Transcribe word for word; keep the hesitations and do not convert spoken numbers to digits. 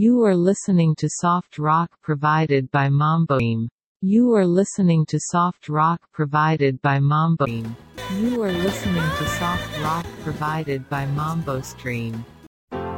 You are listening to soft rock provided by Mambo Stream. You are listening to soft rock provided by Mambo Stream. You are listening to soft rock provided by Mambo Stream.